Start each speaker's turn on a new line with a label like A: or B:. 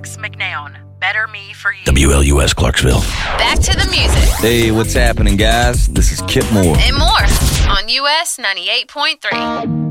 A: Alex McNown. Better Me for You.
B: WLUS Clarksville.
C: Back to the music.
B: Hey, what's happening, guys? This is Kip Moore.
C: And more on US 98.3.